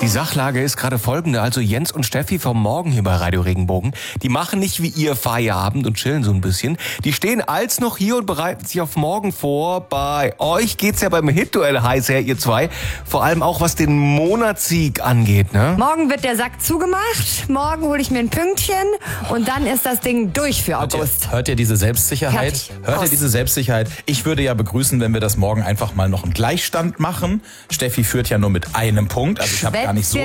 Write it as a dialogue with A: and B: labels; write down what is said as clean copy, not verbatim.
A: Die Sachlage ist gerade folgende. Also Jens und Steffi vom Morgen hier bei Radio Regenbogen, die machen nicht wie ihr Feierabend und chillen so ein bisschen. Die stehen als noch hier und bereiten sich auf morgen vor. Bei euch geht's ja beim Hit-Duell heiß her, ihr zwei. Vor allem auch, was den Monatssieg angeht, ne?
B: Morgen wird der Sack zugemacht. Morgen hole ich mir ein Pünktchen und dann ist das Ding durch für August.
C: Hört ihr diese Selbstsicherheit?
B: Fertig.
C: Hört ihr
B: Aus.
C: diese Selbstsicherheit? Ich würde ja begrüßen, wenn wir das morgen einfach mal noch einen Gleichstand machen. Steffi führt ja nur mit einem Punkt, also ich habe gar nicht so